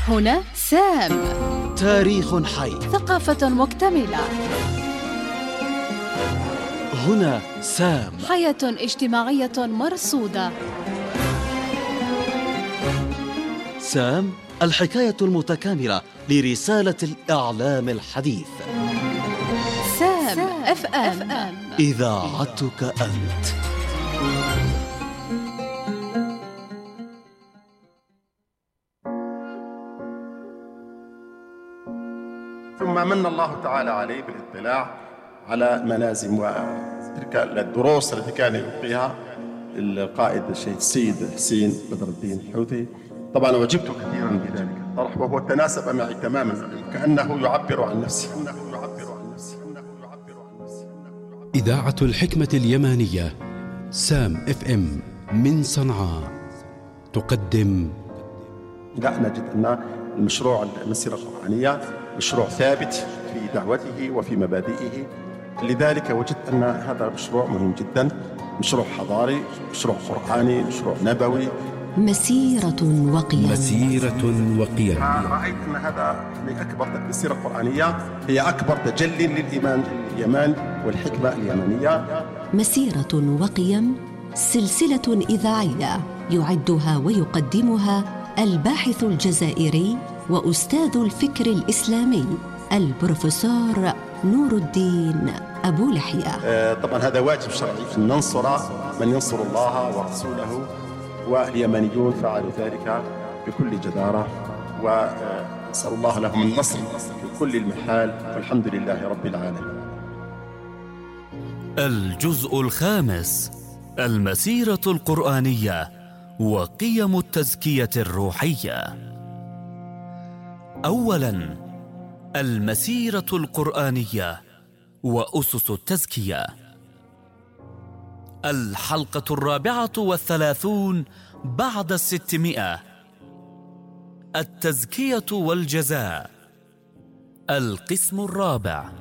هنا سام، تاريخ حي، ثقافة مكتملة. هنا سام، حياة اجتماعية مرصودة. سام، الحكاية المتكاملة لرسالة الإعلام الحديث. سام اف ام، إذاعتك أنت. ثم من الله تعالى عليه بالاطلاع على منازم وتلك الدروس التي كان يلقيها القائد الشيخ السيد حسين بدر الدين الحوثي. طبعا وجبت كثيرا بذلك الطرح، وهو تناسب معي تماما، كأنه يعبر عن نفسه. إذاعة الحكمة اليمانية سام اف ام من صنعاء تقدم. نجد أن المشروع المسيرة القرآنية مشروع ثابت في دعوته وفي مبادئه، لذلك وجدت أن هذا مشروع مهم جدا، مشروع حضاري، مشروع قرآني، مشروع نبوي، مسيرة وقيم. رأيت أن هذا أكبر المسيرة القرآنية هي أكبر تجلي للإيمان اليمان والحكمة اليمنية. مسيرة وقيم، سلسلة إذاعية يعدها ويقدمها الباحث الجزائري وأستاذ الفكر الإسلامي البروفيسور نور الدين أبو لحية. طبعا هذا واجب شرعي أن ننصر من ينصر الله ورسوله، واليمنيون فعلوا ذلك بكل جدارة، ونسأل الله لهم النصر في كل المحال، والحمد لله رب العالمين. الجزء الخامس: المسيرة القرآنية وقيم التزكية الروحية. أولاً، المسيرة القرآنية وأسس التزكية. الحلقة 34 بعد 600. التزكية والجزاء، القسم الرابع.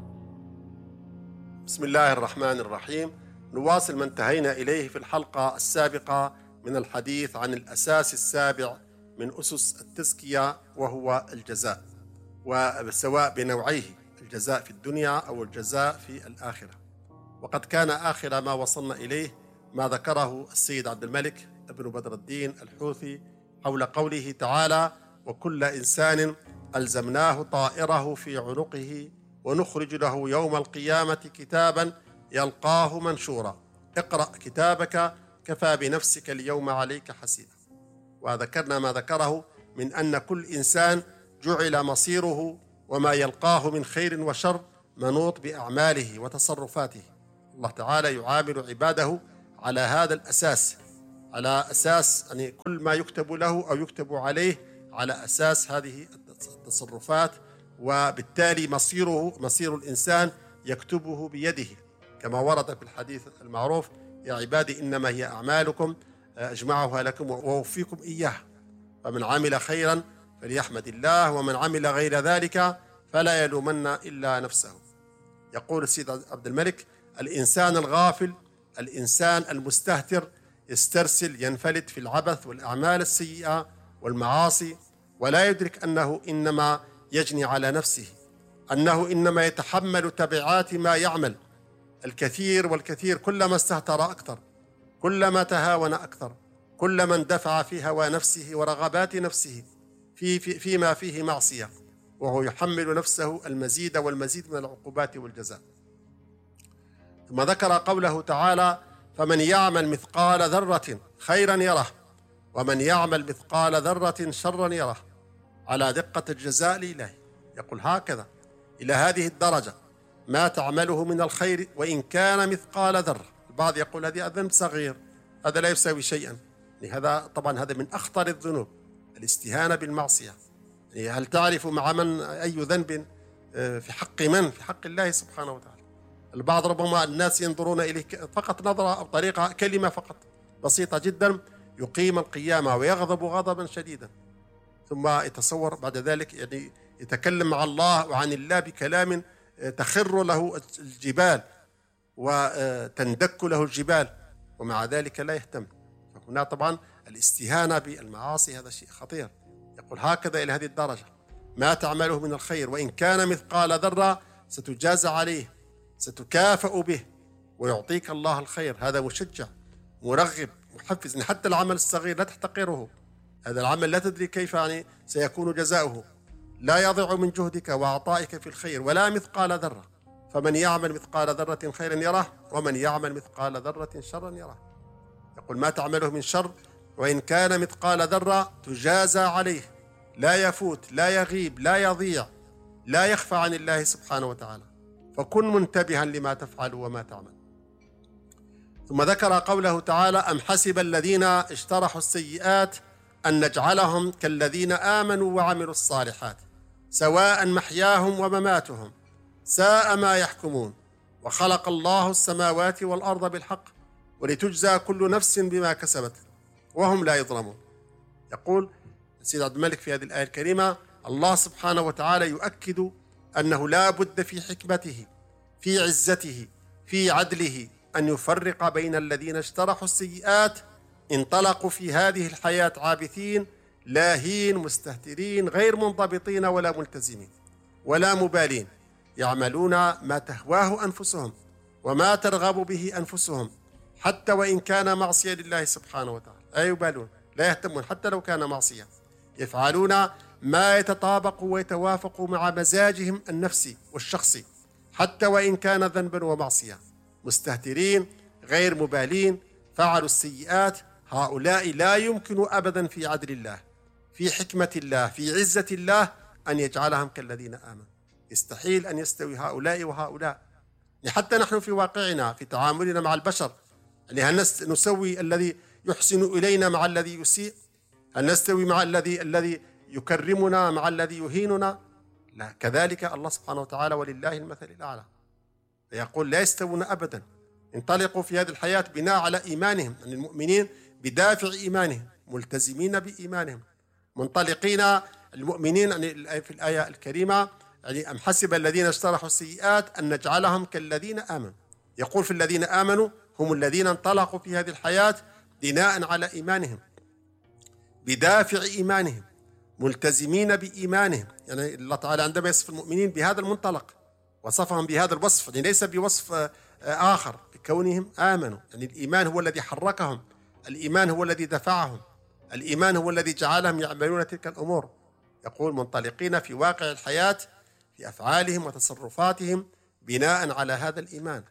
بسم الله الرحمن الرحيم. نواصل ما انتهينا إليه في الحلقة السابقة من الحديث عن الأساس السابع من أسس التزكية، وهو الجزاء، وسواء بنوعيه، الجزاء في الدنيا أو الجزاء في الآخرة. وقد كان آخر ما وصلنا إليه ما ذكره السيد عبد الملك ابن بدر الدين الحوثي حول قوله تعالى: وكل إنسان ألزمناه طائره في عنقه ونخرج له يوم القيامة كتابا يلقاه منشورا اقرأ كتابك كفى بنفسك اليوم عليك حسيبا. وذكرنا ما ذكره من أن كل إنسان جعل مصيره وما يلقاه من خير وشر منوط بأعماله وتصرفاته. الله تعالى يعامل عباده على هذا الأساس، على أساس يعني كل ما يكتب له أو يكتب عليه على أساس هذه التصرفات، وبالتالي مصير الإنسان يكتبه بيده، كما ورد في الحديث المعروف: يا عبادي إنما هي أعمالكم أجمعها لكم وأوفيكم إياها، فمن عمل خيرا فليحمد الله، ومن عمل غير ذلك فلا يلومن إلا نفسه. يقول السيد عبد الملك: الإنسان الغافل، الإنسان المستهتر، يسترسل، ينفلت في العبث والأعمال السيئة والمعاصي، ولا يدرك أنه إنما يجني على نفسه، أنه إنما يتحمل تبعات ما يعمل. الكثير والكثير كلما استهتر أكثر، كلما تهاون أكثر، كلما اندفع في هوى نفسه ورغبات نفسه فيما فيه معصية، وهو يحمل نفسه المزيد والمزيد من العقوبات والجزاء. ثم ذكر قوله تعالى: فمن يعمل مثقال ذرة خيرا يره، ومن يعمل مثقال ذرة شرا يره، على دقة الجزاء الإلهي. يقول هكذا إلى هذه الدرجة ما تعمله من الخير وإن كان مثقال ذرة. البعض يقول هذا ذنب صغير، هذا لا يساوي شيئا. هذا طبعا هذا من أخطر الذنوب، الاستهانة بالمعصية. هل تعرف مع من أي ذنب في حق من؟ في حق الله سبحانه وتعالى. البعض ربما الناس ينظرون إليه فقط نظرة أو طريقة، كلمة فقط بسيطة جدا يقيم القيامة ويغضب غضبا شديدا، ثم يتصور بعد ذلك يعني يتكلم مع الله وعن الله بكلام تخر له الجبال وتندك له الجبال، ومع ذلك لا يهتم. فهنا طبعا الاستهانة بالمعاصي هذا شيء خطير. يقول هكذا إلى هذه الدرجة ما تعمله من الخير وإن كان مثقال ذرة ستجازى عليه، ستكافأ به ويعطيك الله الخير. هذا مشجع مرغب محفز، إن حتى العمل الصغير لا تحتقره. هذا العمل لا تدري كيف سيكون جزاؤه، لا يضيع من جهدك وعطائك في الخير ولا مثقال ذرة. فمن يعمل مثقال ذرة خيرا يره ومن يعمل مثقال ذرة شرا يره. يقول ما تعمله من شر وإن كان مثقال ذرة تجازى عليه، لا يفوت، لا يغيب، لا يضيع، لا يخفى عن الله سبحانه وتعالى. فكن منتبها لما تفعل وما تعمل. ثم ذكر قوله تعالى أم حسب الذين اجترحوا السيئات أن نجعلهم كالذين آمنوا وعملوا الصالحات سواء محياهم ومماتهم ساء ما يحكمون وخلق الله السماوات والأرض بالحق ولتجزى كل نفس بما كسبت وهم لا يظلمون. يقول السيد عبد الملك في هذه الآية الكريمة الله سبحانه وتعالى يؤكد أنه لا بد في حكمته، في عزته، في عدله أن يفرق بين الذين اجترحوا السيئات انطلقوا في هذه الحياة عابثين لاهين مستهترين غير منضبطين ولا ملتزمين ولا مبالين، يعملون ما تهواه أنفسهم وما ترغب به أنفسهم حتى وإن كان معصية لله سبحانه وتعالى، لا يبالون، لا يهتمون حتى لو كان معصية، يفعلون ما يتطابق ويتوافق مع مزاجهم النفسي والشخصي حتى وإن كان ذنبا ومعصية، مستهترين غير مبالين، فعلوا السيئات. هؤلاء لا يمكن أبدا في عدل الله، في حكمة الله، في عزة الله أن يجعلهم كالذين آمنوا. يستحيل أن يستوي هؤلاء وهؤلاء. حتى نحن في واقعنا في تعاملنا مع البشر، هل نسوي الذي يحسن إلينا مع الذي يسيء؟ هل نستوي مع الذي يكرمنا مع الذي يهيننا؟ لا. كذلك الله سبحانه وتعالى ولله المثل الأعلى، فيقول لا يستوون أبدا. انطلقوا في هذه الحياة بناء على إيمانهم، أن المؤمنين بدافع إيمانهم ملتزمين بإيمانهم منطلقين. المؤمنين في الآية الكريمة أم حسب الذين اجترحوا السيئات أن نجعلهم كالذين آمنوا. يقول في الذين آمنوا هم الذين انطلقوا في هذه الحياة بناء على إيمانهم بدافع إيمانهم ملتزمين بإيمانهم. يعني الله تعالى عندما يصف المؤمنين بهذا المنطلق وصفهم بهذا الوصف، يعني ليس بوصف آخر، بكونهم آمنوا. يعني الإيمان هو الذي حركهم، الإيمان هو الذي دفعهم، الإيمان هو الذي جعلهم يعملون تلك الأمور. يقول منطلقين في واقع الحياة في أفعالهم وتصرفاتهم بناء على هذا الإيمان.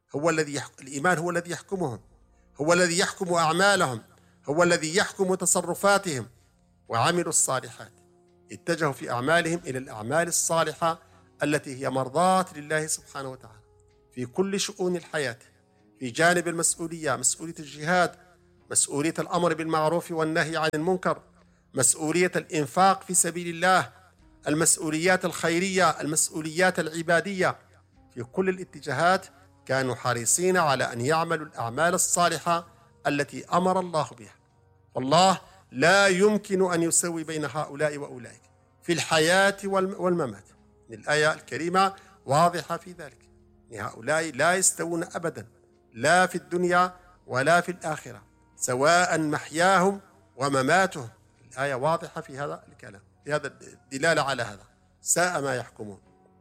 الإيمان هو الذي يحكمهم، هو الذي يحكم أعمالهم، هو الذي يحكم تصرفاتهم. وعملوا الصالحات، اتجهوا في أعمالهم إلى الأعمال الصالحة التي هي مرضاة لله سبحانه وتعالى في كل شؤون الحياة، في جانب المسؤولية، مسؤولية الجهاد، مسؤولية الأمر بالمعروف والنهي عن المنكر، مسؤولية الإنفاق في سبيل الله، المسؤوليات الخيرية، المسؤوليات العبادية. في كل الاتجاهات كانوا حريصين على أن يعملوا الأعمال الصالحة التي أمر الله بها. والله لا يمكن أن يسوي بين هؤلاء وأولئك في الحياة والممات. الآية الكريمة واضحة في ذلك، هؤلاء لا يستوون أبدا، لا في الدنيا ولا في الآخرة، سواء محياهم ومماتهم. الآية واضحة في هذا الكلام، في هذا الدلالة على هذا. ساء ما يحكمون.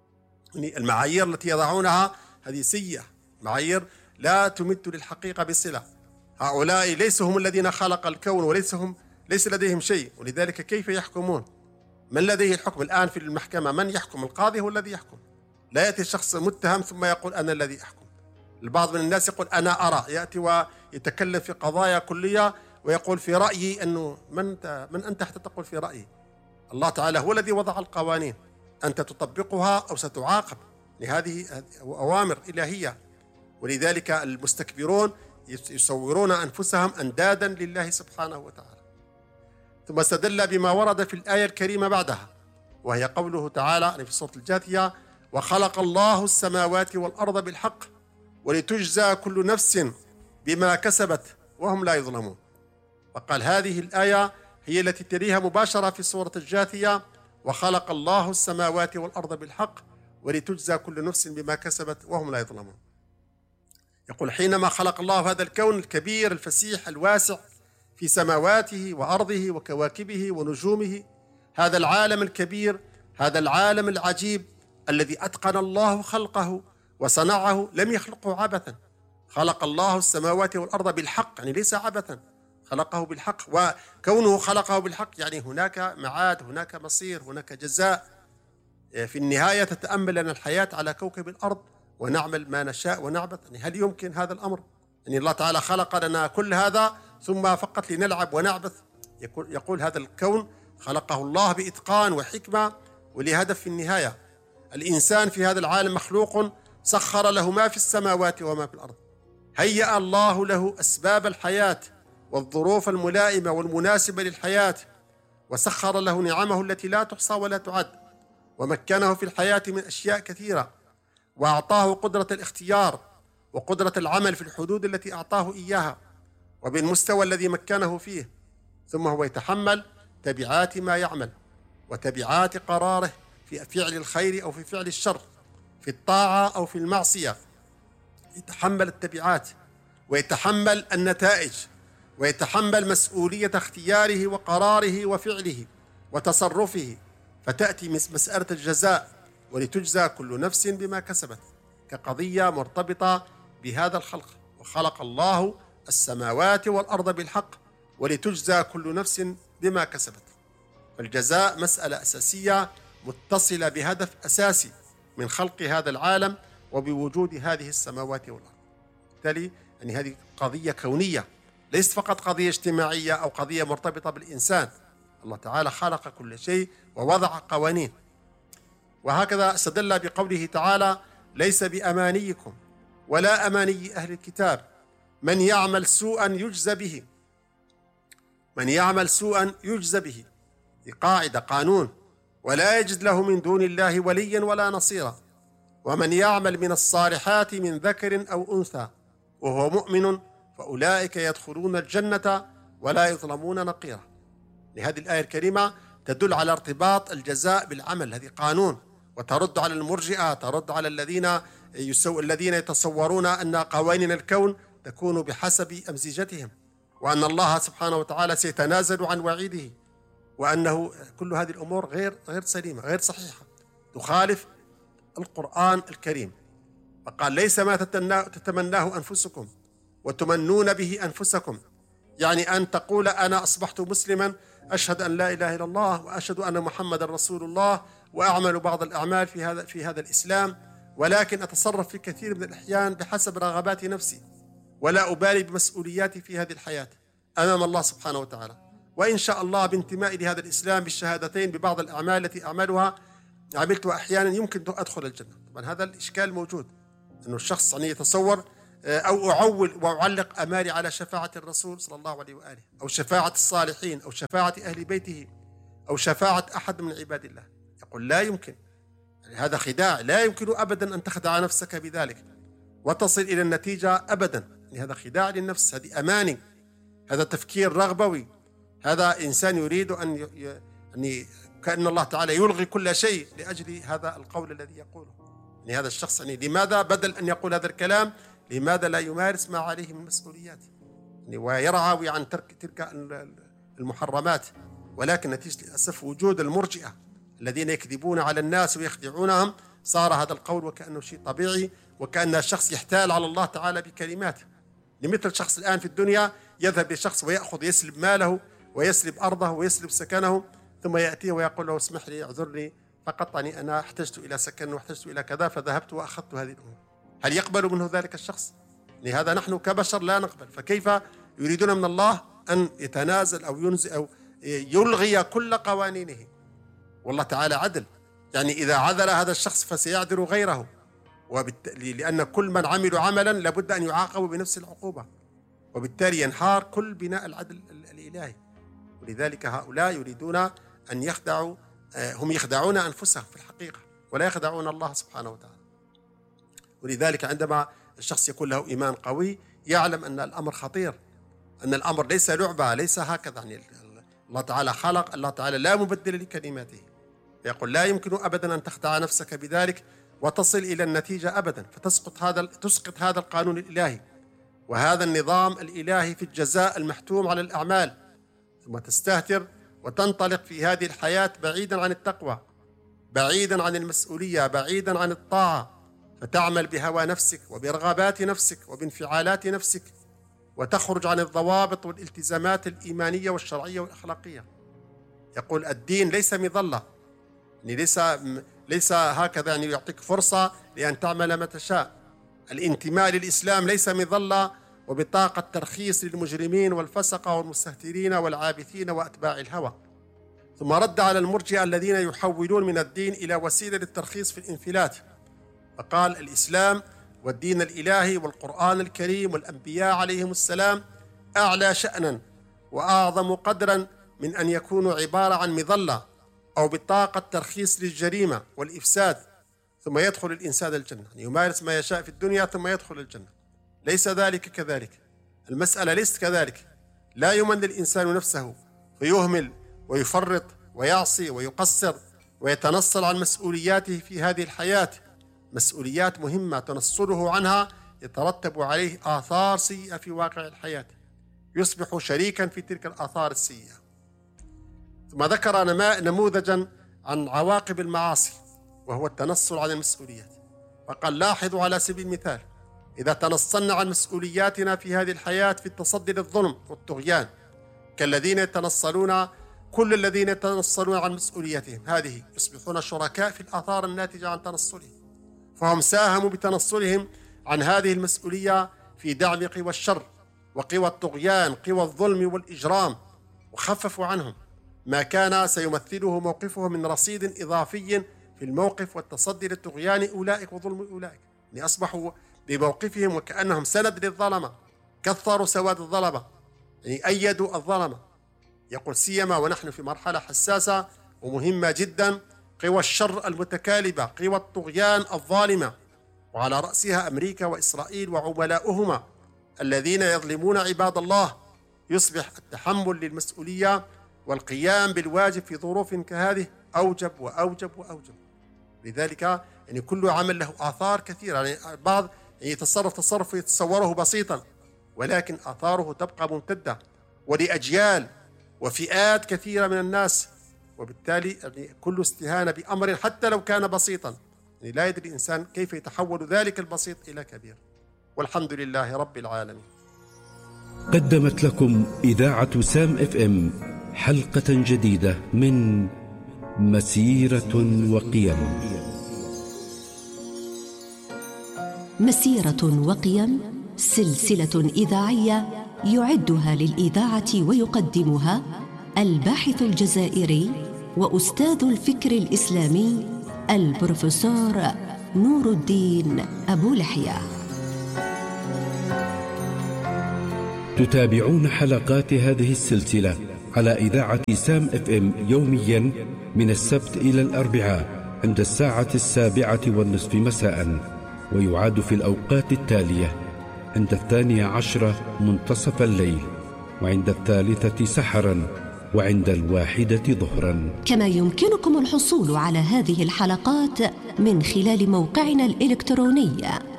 المعايير التي يضعونها هذه سيئة، معايير لا تمت للحقيقة بصلة. هؤلاء ليسوا هم الذين خلق الكون ليس لديهم شيء، ولذلك كيف يحكمون؟ من لديه الحكم الآن في المحكمة؟ من يحكم؟ القاضي هو الذي يحكم. لا يأتي شخص متهم ثم يقول أنا الذي أحكم. البعض من الناس يقول أنا أرى، يأتي ويتكلم في قضايا كلية ويقول في رأيي. أنه من أنت حتى تقول في رأيي؟ الله تعالى هو الذي وضع القوانين، أنت تطبقها أو ستعاقب، لهذه أوامر إلهية. ولذلك المستكبرون يصورون أنفسهم أندادا لله سبحانه وتعالى. ثم استدل بما ورد في الآية الكريمة بعدها، وهي قوله تعالى في سورة الجاثية وخلق الله السماوات والأرض بالحق ولتجزى كل نفس بما كسبت وهم لا يظلمون. فقال هذه الآية هي التي تليها مباشرة في سورة الجاثية وخلق الله السماوات والأرض بالحق ولتجزى كل نفس بما كسبت وهم لا يظلمون. يقول حينما خلق الله هذا الكون الكبير الفسيح الواسع في سماواته وأرضه وكواكبه ونجومه هذا العالم الكبير، هذا العالم العجيب الذي أتقن الله خلقه وصنعه، لم يخلقه عبثا. خلق الله السماوات والأرض بالحق، يعني ليس عبثا، خلقه بالحق. وكونه خلقه بالحق يعني هناك معاد، هناك مصير، هناك جزاء. في النهاية تتأمل لنا الحياة على كوكب الأرض ونعمل ما نشاء ونعبث. يعني هل يمكن هذا الأمر؟ يعني الله تعالى خلق لنا كل هذا ثم فقط لنلعب ونعبث؟ يقول هذا الكون خلقه الله بإتقان وحكمة ولهدف في النهاية. الإنسان في هذا العالم مخلوق سخر له ما في السماوات وما في الأرض، هيأ الله له أسباب الحياة والظروف الملائمة والمناسبة للحياة، وسخر له نعمه التي لا تحصى ولا تعد، ومكنه في الحياة من أشياء كثيرة، وأعطاه قدرة الاختيار وقدرة العمل في الحدود التي أعطاه إياها وبالمستوى الذي مكنه فيه. ثم هو يتحمل تبعات ما يعمل وتبعات قراره في فعل الخير أو في فعل الشر، في الطاعة أو في المعصية. يتحمل التبعات ويتحمل النتائج ويتحمل مسؤولية اختياره وقراره وفعله وتصرفه. فتأتي مسألة الجزاء، ولتجزى كل نفس بما كسبت، كقضية مرتبطة بهذا الخلق. وخلق الله السماوات والأرض بالحق ولتجزى كل نفس بما كسبت. فالجزاء مسألة أساسية متصلة بهدف أساسي من خلق هذا العالم وبوجود هذه السماوات والأرض. بالتالي يعني هذه قضية كونية، ليست فقط قضية اجتماعية أو قضية مرتبطة بالإنسان. الله تعالى خلق كل شيء ووضع قوانين. وهكذا استدل بقوله تعالى: ليس بأمانيكم ولا أماني أهل الكتاب، من يعمل سوءا يجزى به. من يعمل سوءا يجزى به، دي قاعدة، قانون، ولا يجد له من دون الله وليا ولا نصيرا. ومن يعمل من الصالحات من ذكر أو أنثى وهو مؤمن فأولئك يدخلون الجنة ولا يظلمون نقيرا. لهذه الآية الكريمة تدل على ارتباط الجزاء بالعمل، هذه قانون، وترد على المرجئة، ترد على الذين يتصورون أن قوانين الكون تكون بحسب أمزجتهم، وأن الله سبحانه وتعالى سيتنازل عن وعيده، وأنه كل هذه الأمور غير سليمة، غير صحيحة، تخالف القرآن الكريم. فقال: ليس ما تتمناه أنفسكم وتمنون به أنفسكم، يعني أن تقول أنا أصبحت مسلما، أشهد أن لا إله إلا الله وأشهد أن محمد رسول الله، وأعمل بعض الأعمال في هذا الإسلام، ولكن أتصرف في كثير من الأحيان بحسب رغبات نفسي، ولا أبالي بمسؤولياتي في هذه الحياة أمام الله سبحانه وتعالى، وإن شاء الله بانتمائي لهذا الإسلام بالشهادتين ببعض الأعمال التي عملتها أحيانا يمكن أدخل الجنة. طبعا هذا الإشكال موجود، أنه الشخص يعني يتصور أو أعول وأعلق أمالي على شفاعة الرسول صلى الله عليه وآله، أو شفاعة الصالحين، أو شفاعة أهل بيته، أو شفاعة أحد من عباد الله. يقول لا يمكن، يعني هذا خداع، لا يمكن أبدا أن تخدع نفسك بذلك وتصل إلى النتيجة أبدا. يعني هذا خداع للنفس، هذه أماني، هذا تفكير رغبوي، هذا إنسان يريد أن يعني كأن الله تعالى يلغي كل شيء لأجل هذا القول الذي يقوله. يعني هذا الشخص يعني لماذا بدل أن يقول هذا الكلام لماذا لا يمارس ما عليه من مسؤوليات، يعني ويرعى عن تلك المحرمات؟ ولكن نتيجة للأسف وجود المرجئة الذين يكذبون على الناس ويخدعونهم، صار هذا القول وكأنه شيء طبيعي، وكأن الشخص يحتال على الله تعالى بكلماته. لمثل شخص الآن في الدنيا يذهب لشخص ويأخذ يسلب ماله ويسلب أرضه ويسلب سكنه، ثم يأتيه ويقول له: اسمح لي، اعذرني، فقط يعني أنا احتجت إلى سكن واحتجت إلى كذا فذهبت وأخذت هذه الأمور. هل يقبل منه ذلك الشخص؟ لهذا نحن كبشر لا نقبل. فكيف يريدون من الله أن يتنازل أو ينزل أو يلغي كل قوانينه؟ والله تعالى عدل، يعني إذا عدل هذا الشخص فسيعدل غيره، لأن كل من عملوا عملا لابد أن يعاقبوا بنفس العقوبة، وبالتالي ينهار كل بناء العدل الإلهي. ولذلك هؤلاء يريدون أن يخدعوا، هم يخدعون أنفسهم في الحقيقة ولا يخدعون الله سبحانه وتعالى. ولذلك عندما الشخص يكون له إيمان قوي يعلم أن الأمر خطير، أن الأمر ليس لعبة، ليس هكذا. يعني الله تعالى خلق، الله تعالى لا مبدل لكلماته، يقول لا يمكن أبدا أن تخدع نفسك بذلك وتصل إلى النتيجة أبدا، فتسقط هذا القانون الإلهي وهذا النظام الإلهي في الجزاء المحتوم على الأعمال، ثم تستهتر وتنطلق في هذه الحياة بعيدا عن التقوى، بعيدا عن المسؤولية، بعيدا عن الطاعة، فتعمل بهوى نفسك وبرغبات نفسك وبانفعالات نفسك، وتخرج عن الضوابط والالتزامات الإيمانية والشرعية والأخلاقية. يقول الدين ليس مظلة، يعني ليس هكذا، يعني يعطيك فرصة لأن تعمل ما تشاء. الانتماء للإسلام ليس مظلة وبطاقة ترخيص للمجرمين والفسقة والمستهترين والعابثين وأتباع الهوى. ثم رد على المرجئة الذين يحولون من الدين إلى وسيلة للترخيص في الانفلات، فقال الإسلام والدين الإلهي والقرآن الكريم والأنبياء عليهم السلام أعلى شأنا وأعظم قدرا من أن يكونوا عبارة عن مظلة أو بطاقة ترخيص للجريمة والإفساد ثم يدخل الإنسان الجنة، يعني يمارس ما يشاء في الدنيا ثم يدخل الجنة. ليس ذلك كذلك، المسألة ليست كذلك. لا يمن الإنسان نفسه فيهمل ويفرط ويعصي ويقصر ويتنصل عن مسؤولياته في هذه الحياة، مسؤوليات مهمة تنصله عنها يترتب عليه آثار سيئة في واقع الحياة، يصبح شريكا في تلك الآثار السيئة. ثم ذكر نموذجا عن عواقب المعاصي وهو التنصل عن المسؤوليات، فقال لاحظوا على سبيل المثال إذا تنصلنا عن مسؤولياتنا في هذه الحياة في التصدي للظلم والطغيان كالذين يتنصلون، كل الذين يتنصلون عن مسؤولياتهم هذه يصبحون شركاء في الآثار الناتجة عن تنصلهم، فهم ساهموا بتنصلهم عن هذه المسؤولية في دعم قوى الشر وقوى الطغيان، قوى الظلم والإجرام، وخففوا عنهم ما كان سيمثله موقفهم من رصيد إضافي في الموقف والتصدي للطغيان أولئك وظلم أولئك، يعني أصبحوا بموقفهم وكأنهم سند للظلمة، كثروا سواد الظلمة، يعني أيدوا الظلمة. يقول سيما ونحن في مرحلة حساسة ومهمة جدا، قوى الشر المتكالبة، قوى الطغيان الظالمة، وعلى رأسها أمريكا وإسرائيل وعملاؤهما الذين يظلمون عباد الله، يصبح التحمل للمسؤولية والقيام بالواجب في ظروف كهذه أوجب وأوجب وأوجب. لذلك يعني كل عمل له آثار كثيرة، يعني بعض يتصرف تصرف يتصوره بسيطا ولكن آثاره تبقى ممتدة ولأجيال وفئات كثيرة من الناس، وبالتالي يعني كل استهانة بأمر حتى لو كان بسيطا يعني لا يدري الإنسان كيف يتحول ذلك البسيط إلى كبير. والحمد لله رب العالمين. قدمت لكم إذاعة سام FM حلقة جديدة من مسيرة وقيم. مسيرة وقيم، سلسلة إذاعية يعدها للإذاعة ويقدمها الباحث الجزائري وأستاذ الفكر الإسلامي البروفيسور نور الدين أبو لحية. تتابعون حلقات هذه السلسلة على إذاعة سام FM يوميا من السبت إلى الأربعاء عند الساعة 7:30 مساء، ويعاد في الأوقات التالية عند 12 منتصف الليل، وعند 3 سحرا، وعند 1 ظهرا. كما يمكنكم الحصول على هذه الحلقات من خلال موقعنا الإلكتروني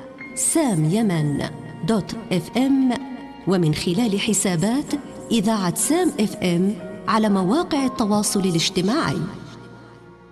samyaman.fm، ومن خلال حسابات إذاعة سام FM على مواقع التواصل الاجتماعي.